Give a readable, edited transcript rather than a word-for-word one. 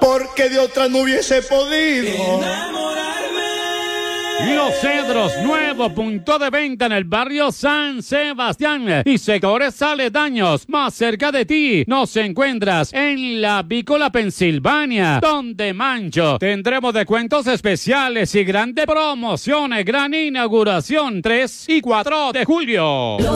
porque de otra no hubiese podido Los Cedros, nuevo punto de venta en el barrio San Sebastián y sectores aledaños. Más cerca de ti nos encuentras en la Avícola Pensilvania, donde Mancho. Tendremos descuentos especiales y grandes promociones. Gran inauguración 3 y 4 de julio.